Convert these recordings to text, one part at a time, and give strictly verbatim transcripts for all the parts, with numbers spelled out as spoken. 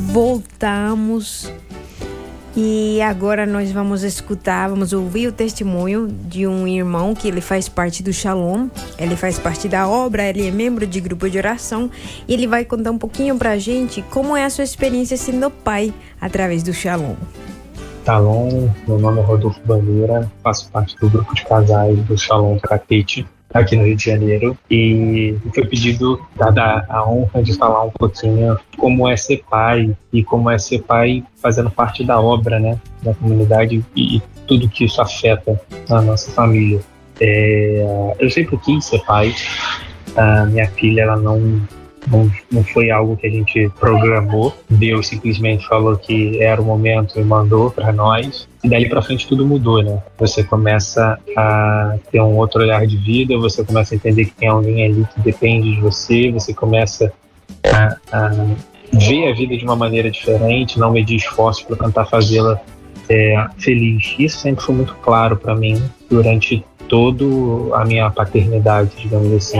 voltamos e agora nós vamos escutar, vamos ouvir o testemunho de um irmão que ele faz parte do Shalom, ele faz parte da obra, ele é membro de grupo de oração e ele vai contar um pouquinho pra gente como é a sua experiência sendo pai através do Shalom. Shalom, meu nome é Rodolfo Bandeira, faço parte do grupo de casais do Shalom Catete, aqui no Rio de Janeiro, e foi pedido, dada a honra de falar um pouquinho como é ser pai e como é ser pai fazendo parte da obra, né, da comunidade e tudo que isso afeta a nossa família. É, eu sempre quis ser pai, a minha filha ela não Não, não foi algo que a gente programou. Deus simplesmente falou que era o momento e mandou para nós. E dali para frente tudo mudou, né? Você começa a ter um outro olhar de vida, você começa a entender que tem alguém ali que depende de você, você começa a, a ver a vida de uma maneira diferente, não medir esforços para tentar fazê-la é, feliz. Isso sempre foi muito claro para mim durante toda a minha paternidade, digamos assim.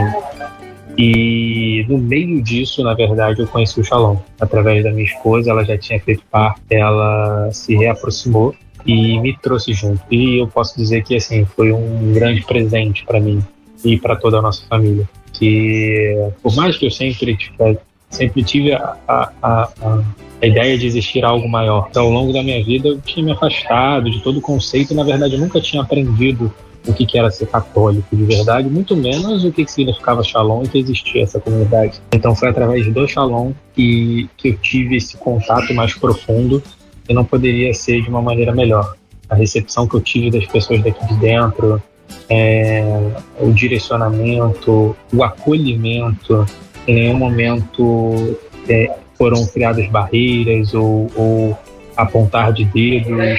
E no meio disso, na verdade, eu conheci o Shalom. Através da minha esposa, ela já tinha feito parte, ela se reaproximou e me trouxe junto. E eu posso dizer que assim, foi um grande presente para mim e para toda a nossa família. Que por mais que eu sempre, tipo, sempre tive a, a, a, a ideia de existir algo maior, então, ao longo da minha vida eu tinha me afastado de todo o conceito e, na verdade, eu nunca tinha aprendido o que, que era ser católico de verdade, muito menos o que, que significava Shalom e que existia essa comunidade. Então foi através do Shalom que, que eu tive esse contato mais profundo e não poderia ser de uma maneira melhor. A recepção que eu tive das pessoas daqui de dentro, é, o direcionamento, o acolhimento, em nenhum momento é, foram criadas barreiras ou, ou apontar de dedos,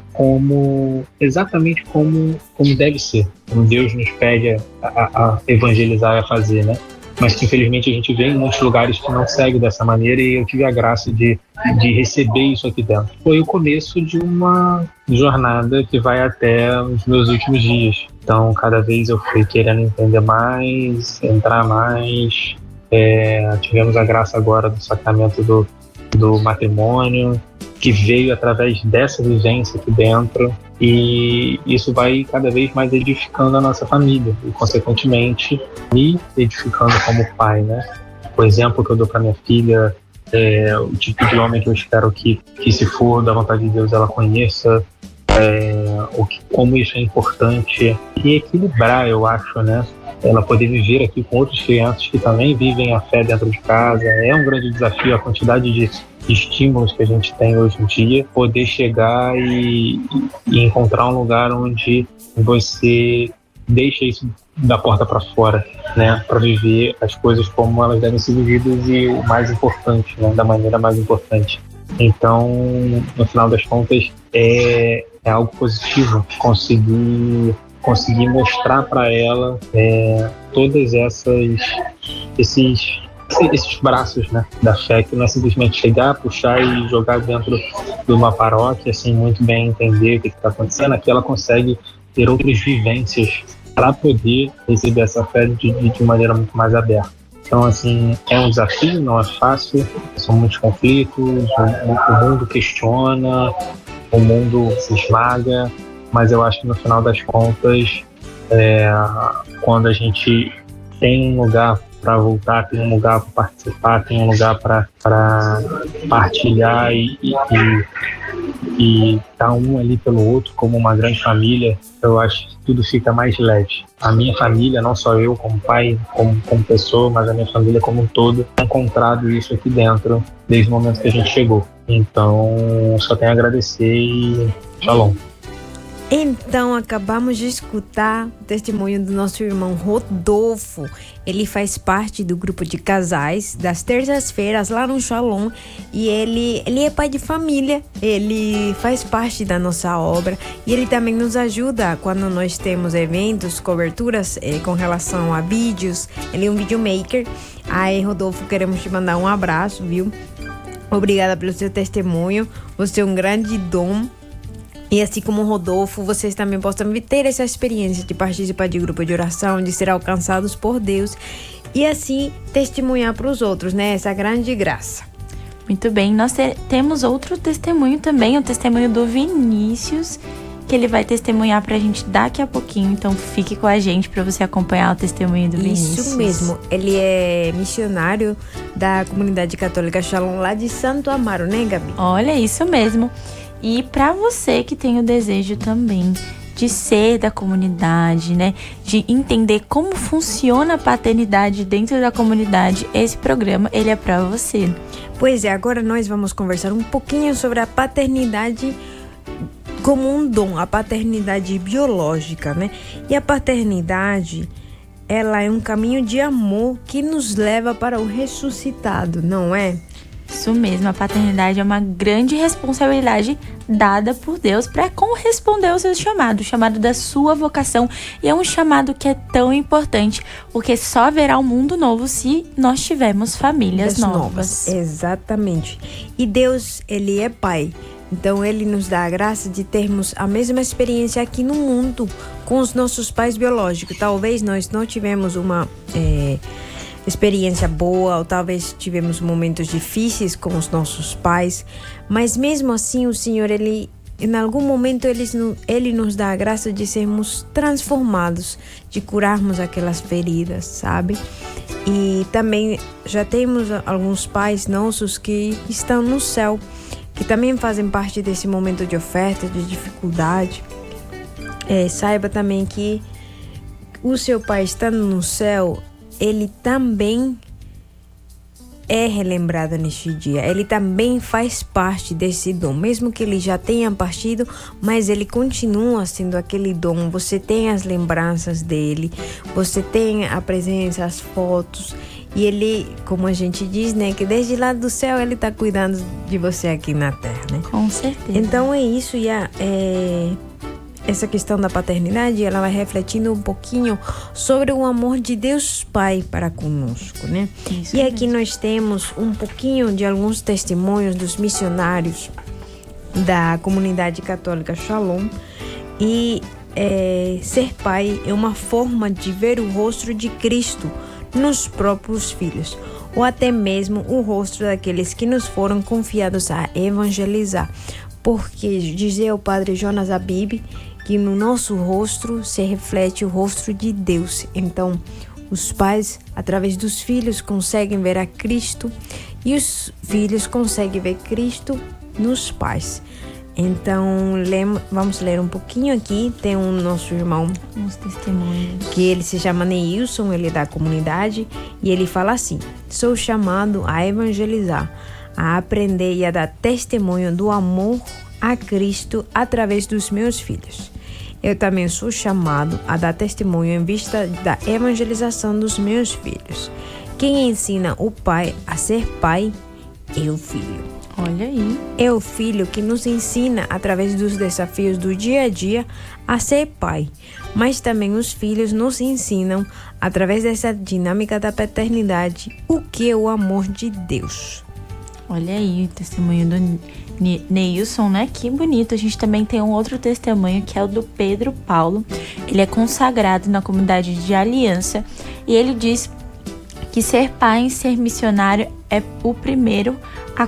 como exatamente como, como deve ser, como Deus nos pede a, a evangelizar e a fazer, né? Mas que infelizmente a gente vê em muitos lugares que não segue dessa maneira e eu tive a graça de, de receber isso aqui dentro. Foi o começo de uma jornada que vai até os meus últimos dias. Então cada vez eu fui querendo entender mais, entrar mais. É, tivemos a graça agora do sacramento do, do matrimônio, que veio através dessa vivência aqui dentro, e isso vai cada vez mais edificando a nossa família e, consequentemente, me edificando como pai, né? O exemplo que eu dou para minha filha, é o tipo de homem que eu espero que, que se for da vontade de Deus, ela conheça, é, o que, como isso é importante, e equilibrar, eu acho, né? Ela poder viver aqui com outras crianças que também vivem a fé dentro de casa. É um grande desafio a quantidade de estímulos que a gente tem hoje em dia, poder chegar e, e encontrar um lugar onde você deixa isso da porta para fora, né, para viver as coisas como elas devem ser vividas e o mais importante, né, da maneira mais importante. Então, no final das contas, é, é algo positivo conseguir conseguir mostrar para ela é, todas essas esses esses braços, né, da fé, que não é simplesmente chegar, puxar e jogar dentro de uma paróquia sem muito bem entender o que está acontecendo. Aqui ela consegue ter outras vivências para poder receber essa fé de, de maneira muito mais aberta. Então, assim, é um desafio, não é fácil, são muitos conflitos, o, o mundo questiona, o mundo se esmaga, mas eu acho que no final das contas, é, quando a gente tem um lugar para voltar, tem um lugar para participar, tem um lugar para partilhar e, e, e estar um ali pelo outro como uma grande família, eu acho que tudo fica mais leve. A minha família, não só eu como pai, como, como pessoa, mas a minha família como um todo, tem encontrado isso aqui dentro desde o momento que a gente chegou. Então, só tenho a agradecer e Shalom. Então, acabamos de escutar o testemunho do nosso irmão Rodolfo. Ele faz parte do grupo de casais das terças-feiras lá no Shalom e ele, ele é pai de família, ele faz parte da nossa obra e ele também nos ajuda quando nós temos eventos, coberturas eh, com relação a vídeos. Ele é um videomaker. Aí, Rodolfo, queremos te mandar um abraço, viu? Obrigada pelo seu testemunho, você é um grande dom. E assim como o Rodolfo, vocês também possam ter essa experiência de participar de grupo de oração, de ser alcançados por Deus e assim testemunhar para os outros, né? Essa grande graça. Muito bem, nós te- temos outro testemunho também, o testemunho do Vinícius, que ele vai testemunhar pra gente daqui a pouquinho. Então fique com a gente pra você acompanhar o testemunho do Vinícius. Isso mesmo, ele é missionário da comunidade católica Shalom lá de Santo Amaro, né, Gabi? Olha, isso mesmo. E pra você que tem o desejo também de ser da comunidade, né, de entender como funciona a paternidade dentro da comunidade, esse programa, ele é pra você. Pois é, agora nós vamos conversar um pouquinho sobre a paternidade como um dom, a paternidade biológica, né? E a paternidade, ela é um caminho de amor que nos leva para o ressuscitado, não é? Isso mesmo, a paternidade é uma grande responsabilidade dada por Deus para corresponder ao seu chamado, o chamado da sua vocação. E é um chamado que é tão importante, porque só haverá um mundo novo se nós tivermos famílias novas. novas. Exatamente. E Deus, ele é Pai. Então, ele nos dá a graça de termos a mesma experiência aqui no mundo com os nossos pais biológicos. Talvez nós não tivemos uma é, experiência boa, ou talvez tivemos momentos difíceis com os nossos pais, mas mesmo assim o Senhor, ele, em algum momento, ele, ele nos dá a graça de sermos transformados, de curarmos aquelas feridas, sabe? E também já temos alguns pais nossos que estão no céu, que também fazem parte desse momento de oferta, de dificuldade. É, saiba também que o seu pai estando no céu, ele também é relembrado neste dia. Ele também faz parte desse dom, mesmo que ele já tenha partido, mas ele continua sendo aquele dom. Você tem as lembranças dele, você tem a presença, as fotos. E ele, como a gente diz, né, que desde lá do céu ele está cuidando de você aqui na terra, né? Com certeza. Então é isso, e a, é, essa questão da paternidade, ela vai refletindo um pouquinho sobre o amor de Deus Pai para conosco, né? Isso e mesmo. aqui nós temos um pouquinho de alguns testemunhos dos missionários da comunidade católica Shalom. E é, ser pai é uma forma de ver o rosto de Cristo nos próprios filhos, ou até mesmo o rosto daqueles que nos foram confiados a evangelizar, porque dizia o padre Jonas Abib que no nosso rosto se reflete o rosto de Deus. Então os pais, através dos filhos, conseguem ver a Cristo, e os filhos conseguem ver Cristo nos pais. Então, vamos ler um pouquinho aqui. Tem um nosso irmão, uns testemunhos, que ele se chama Neilson, ele é da comunidade, e ele fala assim: sou chamado a evangelizar, a aprender e a dar testemunho do amor a Cristo através dos meus filhos. Eu também sou chamado a dar testemunho em vista da evangelização dos meus filhos. Quem ensina o pai a ser pai é o filho. Olha aí. É o filho que nos ensina, através dos desafios do dia a dia, a ser pai. Mas também os filhos nos ensinam, através dessa dinâmica da paternidade, o que é o amor de Deus. Olha aí o testemunho do Neilson, né? Que bonito. A gente também tem um outro testemunho, que é o do Pedro Paulo. Ele é consagrado na comunidade de Aliança, e ele diz que ser pai e ser missionário é o primeiro a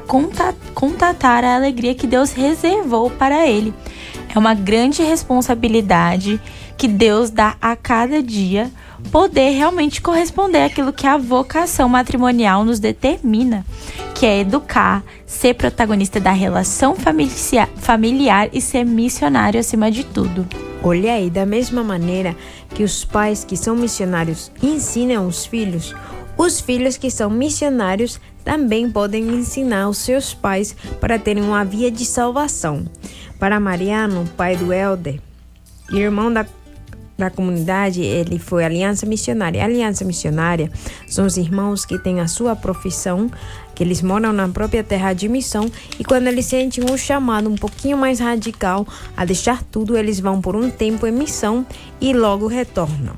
contatar a alegria que Deus reservou para ele. É uma grande responsabilidade que Deus dá a cada dia, poder realmente corresponder àquilo que a vocação matrimonial nos determina, que é educar, ser protagonista da relação familiar e ser missionário acima de tudo. Olha aí, da mesma maneira que os pais que são missionários ensinam os filhos, os filhos que são missionários também podem ensinar os seus pais para terem uma via de salvação. Para Mariano, pai do Helder, irmão da, da comunidade, ele foi Aliança Missionária. A Aliança Missionária são os irmãos que têm a sua profissão, que eles moram na própria terra de missão, e quando eles sentem um chamado um pouquinho mais radical a deixar tudo, eles vão por um tempo em missão e logo retornam.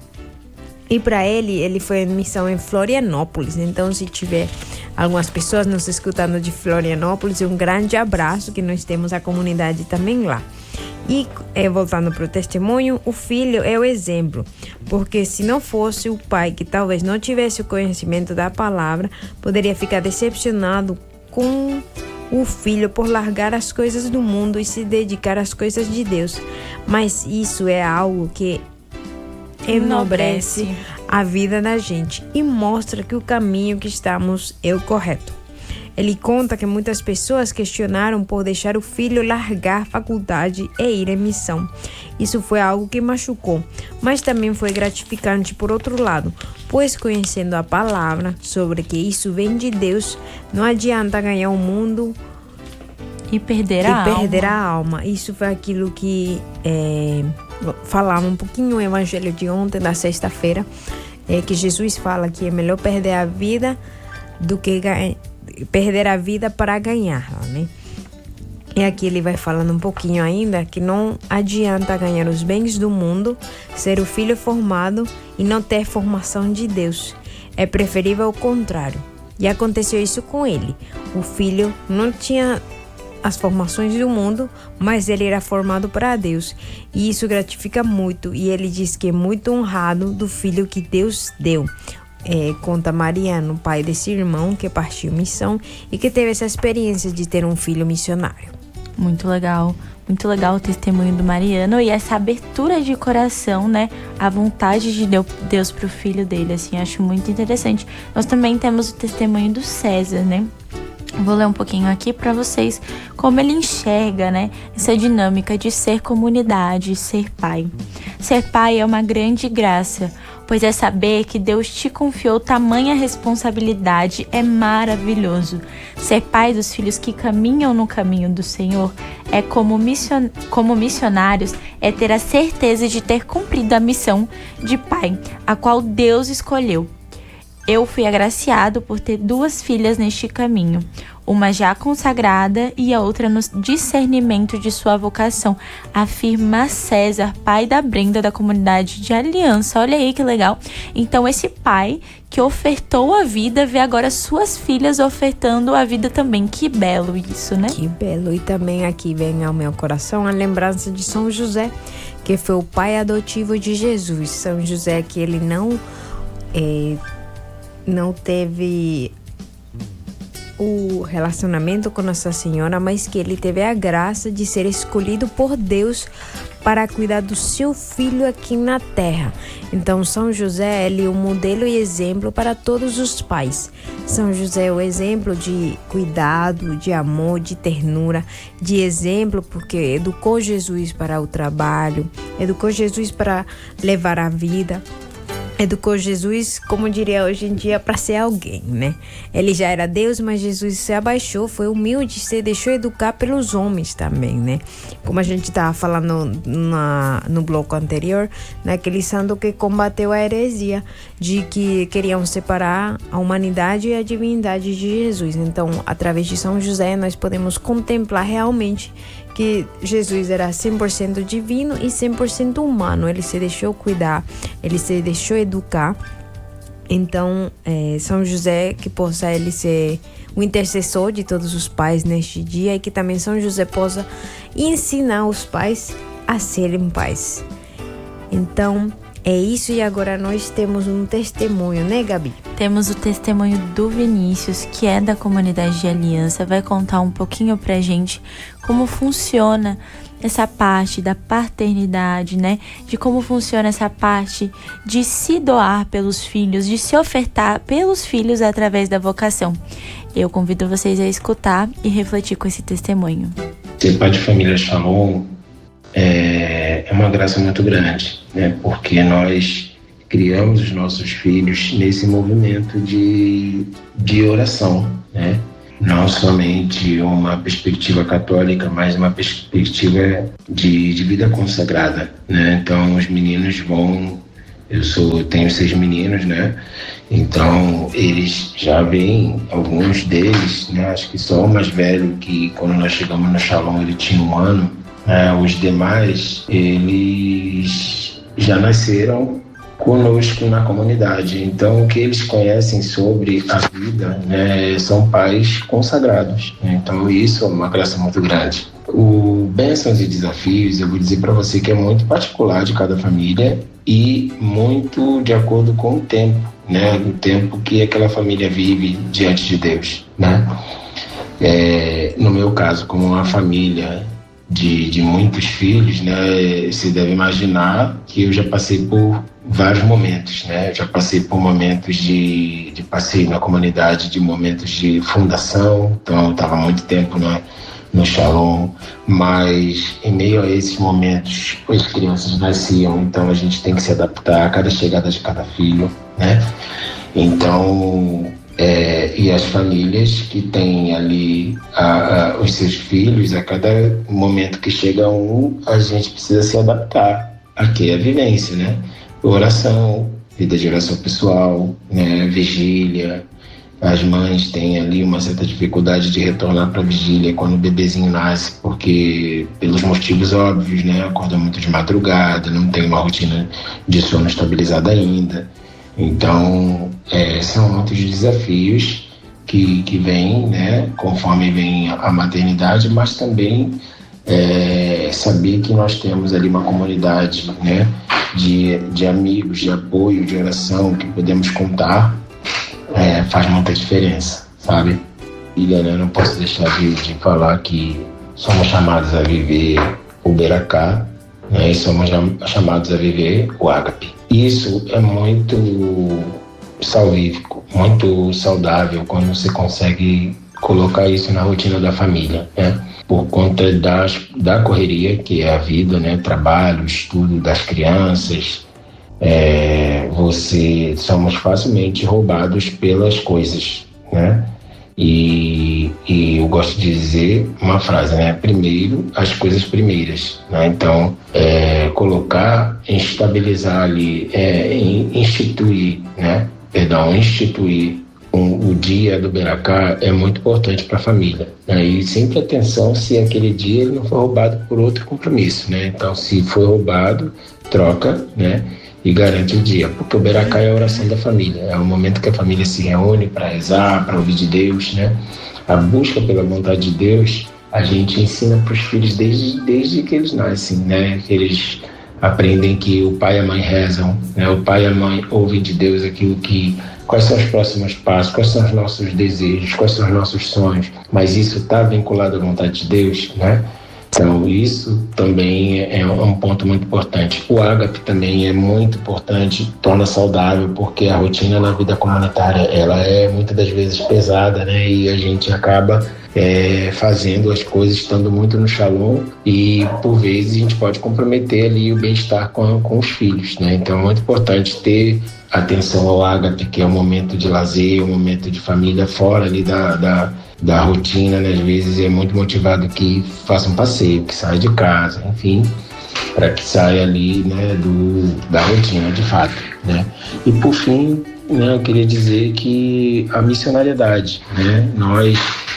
E para ele, ele foi em missão em Florianópolis. Então, se tiver algumas pessoas nos escutando de Florianópolis, um grande abraço, que nós temos a comunidade também lá. E é, voltando para o testemunho, o filho é o exemplo, porque se não fosse o pai, que talvez não tivesse o conhecimento da palavra, poderia ficar decepcionado com o filho por largar as coisas do mundo e se dedicar às coisas de Deus. Mas isso é algo que enobrece a vida da gente e mostra que o caminho que estamos é o correto. Ele conta que muitas pessoas questionaram por deixar o filho largar a faculdade e ir em missão. Isso foi algo que machucou, mas também foi gratificante por outro lado, pois conhecendo a palavra sobre que isso vem de Deus, não adianta ganhar o mundo e perder, e a, perder alma. a alma. Isso foi aquilo que é, falava um pouquinho no evangelho de ontem, da sexta-feira, é, que Jesus fala que é melhor perder a vida do que ganhar. Perder a vida para ganhá-la, né? E aqui ele vai falando um pouquinho ainda que não adianta ganhar os bens do mundo, ser o filho formado e não ter formação de Deus. É preferível o contrário. E aconteceu isso com ele. O filho não tinha as formações do mundo, mas ele era formado para Deus. E isso gratifica muito. E ele diz que é muito honrado do filho que Deus deu. É, conta Mariano, pai desse irmão que partiu missão e que teve essa experiência de ter um filho missionário. Muito legal, muito legal o testemunho do Mariano e essa abertura de coração, né? A vontade de Deus pro filho dele, assim, acho muito interessante. Nós também temos o testemunho do César, né? Vou ler um pouquinho aqui para vocês como ele enxerga, né, essa dinâmica de ser comunidade, ser pai. Ser pai é uma grande graça, pois é saber que Deus te confiou tamanha responsabilidade é maravilhoso. Ser pai dos filhos que caminham no caminho do Senhor é como, mission... como missionários, é ter a certeza de ter cumprido a missão de pai, a qual Deus escolheu. Eu fui agraciado por ter duas filhas neste caminho, uma já consagrada e a outra no discernimento de sua vocação, afirma César, pai da Brenda da comunidade de Aliança. Olha aí que legal. Então esse pai que ofertou a vida vê agora suas filhas ofertando a vida também. Que belo isso, né? Que belo. E também aqui vem ao meu coração a lembrança de São José, que foi o pai adotivo de Jesus. São José que ele não... É, não teve o relacionamento com Nossa Senhora, mas que ele teve a graça de ser escolhido por Deus para cuidar do seu filho aqui na terra. Então São José ele é um modelo e exemplo para todos os pais. São José é o exemplo de cuidado, de amor, de ternura, de exemplo porque educou Jesus para o trabalho, educou Jesus para levar a vida, educou Jesus, como diria hoje em dia, para ser alguém, né? Ele já era Deus, mas Jesus se abaixou, foi humilde, se deixou educar pelos homens também, né? Como a gente estava falando na, no bloco anterior, naquele santo que combateu a heresia de que queriam separar a humanidade e a divindade de Jesus. Então, através de São José, nós podemos contemplar realmente que Jesus era cem por cento divino e cem por cento humano. Ele se deixou cuidar, ele se deixou educar. Então, é, São José, que possa ele ser o intercessor de todos os pais neste dia e que também São José possa ensinar os pais a serem pais. Então, é isso, e agora nós temos um testemunho, né, Gabi? Temos o testemunho do Vinícius, que é da comunidade de Aliança, vai contar um pouquinho pra gente como funciona essa parte da paternidade, né? De como funciona essa parte de se doar pelos filhos, de se ofertar pelos filhos através da vocação. Eu convido vocês a escutar e refletir com esse testemunho. Ser pai de família Shalom é, é uma graça muito grande, né? Porque nós criamos os nossos filhos nesse movimento de, de oração, né? Não somente uma perspectiva católica, mas uma perspectiva de, de vida consagrada, né? Então, os meninos vão... Eu sou, tenho seis meninos, né? Então, eles já vêm, alguns deles, né? Acho que só o mais velho, que quando nós chegamos no Shalom, ele tinha um ano. Né? Os demais, eles já nasceram conosco na comunidade. Então, o que eles conhecem sobre a vida, né, são pais consagrados. Né? Então, isso é uma graça muito grande. O bênçãos e desafios, eu vou dizer para você que é muito particular de cada família e muito de acordo com o tempo, né, o tempo que aquela família vive diante de Deus, né? É, no meu caso, como uma família de, de muitos filhos, né, se deve imaginar que eu já passei por vários momentos, né? Eu já passei por momentos de, de passeio na comunidade, de momentos de fundação, então eu estava muito tempo na, no Shalom, mas em meio a esses momentos as crianças nasciam, então a gente tem que se adaptar a cada chegada de cada filho, né? Então, é, e as famílias que têm ali a, a, os seus filhos, a cada momento que chega um, a gente precisa se adaptar. Aqui é a vivência, né? Oração, vida de oração pessoal, né? Vigília. As mães têm ali uma certa dificuldade de retornar para a vigília quando o bebezinho nasce, porque, pelos motivos óbvios, né? Acorda muito de madrugada, não tem uma rotina de sono estabilizada ainda. Então, é, são muitos desafios que, que vêm, né, conforme vem a maternidade, mas também é, saber que nós temos ali uma comunidade, né, de, de amigos, de apoio, de oração, que podemos contar, é, faz muita diferença, sabe? E, né, não posso deixar de, de falar que somos chamados a viver o Beracá, né, e somos chamados a viver o Ágape. Isso é muito salvífico, muito saudável quando você consegue colocar isso na rotina da família, né? Por conta das, da correria que é a vida, né? Trabalho, estudo das crianças, é, você somos facilmente roubados pelas coisas, né? E, e eu gosto de dizer uma frase, né? Primeiro, as coisas primeiras, né? Então, é, colocar, estabilizar ali, é, instituir, né? Perdão, instituir um, o dia do Beracá é muito importante para a família, né? E sempre atenção se aquele dia ele não foi roubado por outro compromisso, né? Então, se foi roubado, troca, né? E garante o dia, porque o Beracá é a oração da família, é o momento que a família se reúne para rezar, para ouvir de Deus, né? A busca pela vontade de Deus, a gente ensina para os filhos desde, desde que eles nascem, né? Que eles aprendem que o pai e a mãe rezam, né? O pai e a mãe ouvem de Deus aquilo que, quais são os próximos passos, quais são os nossos desejos, quais são os nossos sonhos, mas isso está vinculado à vontade de Deus, né? Então, isso também é um ponto muito importante. O Ágape também é muito importante, torna saudável, porque a rotina na vida comunitária, ela é muitas das vezes pesada, né? E a gente acaba é, fazendo as coisas estando muito no Shalom e, por vezes, a gente pode comprometer ali o bem-estar com, com os filhos, né? Então, é muito importante ter atenção ao Ágape, que é um momento de lazer, um momento de família fora ali da... da da rotina, né? Às vezes é muito motivado que faça um passeio, que saia de casa, enfim, para que saia ali, né, do, da rotina de fato, né? E por fim, né, eu queria dizer que a missionariedade, né? Nós,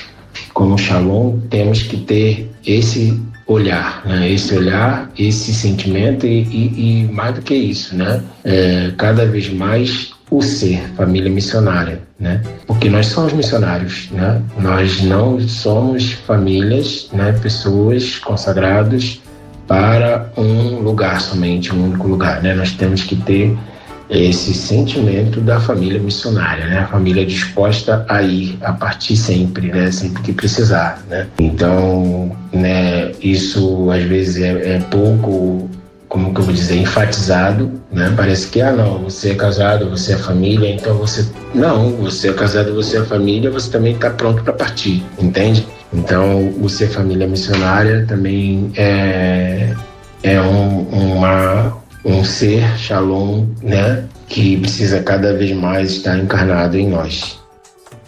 como Shalom, temos que ter esse olhar, né? Esse olhar, esse sentimento e, e, e mais do que isso, né? É, cada vez mais o ser família missionária, né? Porque nós somos missionários, né? Nós não somos famílias, né? Pessoas consagradas para um lugar somente, um único lugar, né? Nós temos que ter esse sentimento da família missionária, né? A família disposta a ir, a partir sempre, né? Sempre que precisar, né? Então, né? Isso às vezes é, é pouco, como que eu vou dizer, enfatizado, né? Parece que, ah, não, você é casado, você é família, então você... Não, você é casado, você é família, você também está pronto para partir, entende? Então, o ser família missionária também é, é um, uma, um ser Shalom, né? Que precisa cada vez mais estar encarnado em nós.